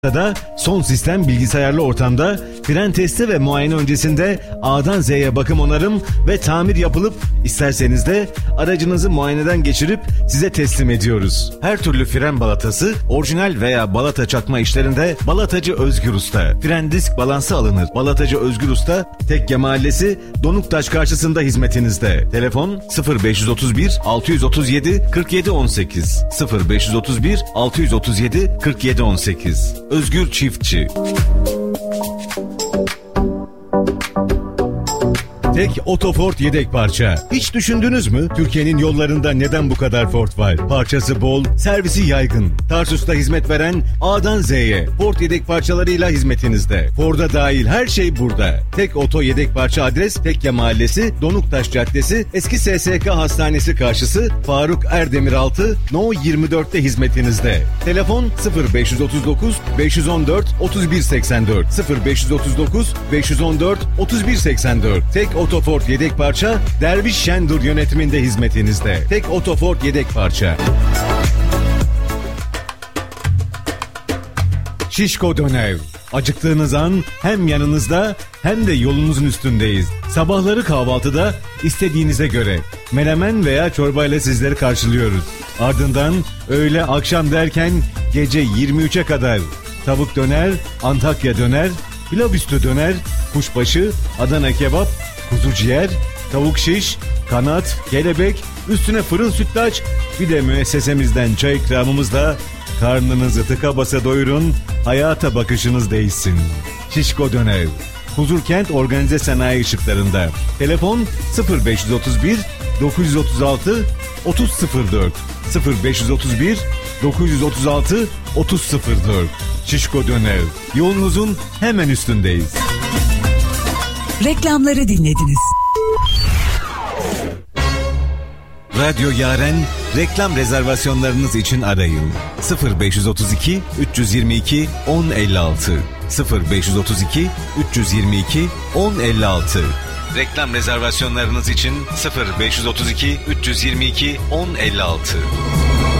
da son sistem bilgisayarlı ortamda fren testi ve muayene öncesinde A'dan Z'ye bakım onarım ve tamir yapılıp isterseniz de aracınızı muayeneden geçirip size teslim ediyoruz. Her türlü fren balatası, orijinal veya balata çakma işlerinde Balatacı Özgür Usta. Fren disk balansı alınır. Balatacı Özgür Usta, Tekke Mahallesi, Donuktaş karşısında hizmetinizde. Telefon 0531 637 47 18 0531 637 47 18. Özgür Çiftçi. Tek Oto Ford yedek parça. Hiç düşündünüz mü? Türkiye'nin yollarında neden bu kadar Ford var? Parçası bol, servisi yaygın. Tarsus'ta hizmet veren A'dan Z'ye Ford yedek parçalarıyla hizmetinizde. Ford'a dahil her şey burada. Tek Oto yedek parça adres Tekke Mahallesi, Donuktaş Caddesi, eski SSK Hastanesi karşısı, Faruk Erdemir 6, No 24'te hizmetinizde. Telefon 0539 514 3184 0539 514 3184. Tek Oto Ford yedek parça, Derviş Şendur yönetiminde hizmetinizde. Tek Oto Ford yedek parça. Şişko Döner. Acıktığınız an hem yanınızda hem de yolunuzun üstündeyiz. Sabahları kahvaltıda istediğinize göre menemen veya çorbayla sizleri karşılıyoruz. Ardından öğle akşam derken gece 23'e kadar tavuk döner, Antakya döner, pilav üstü döner, kuşbaşı, Adana kebap, kuzu ciğer, tavuk şiş, kanat, kelebek, üstüne fırın sütlaç, bir de müessesemizden çay ikramımızla karnınızı tıka basa doyurun, hayata bakışınız değişsin. Şişko Döner. Huzurkent Organize Sanayi Işıklarında. Telefon 0531 936 3004 0531 936 3004. Şişko Döner. Yolunuzun hemen üstündeyiz. Reklamları dinlediniz. Radyo Yaren reklam rezervasyonlarınız için arayın. 0532 322 1056 0532 322 1056. Reklam rezervasyonlarınız için 0532 322 1056.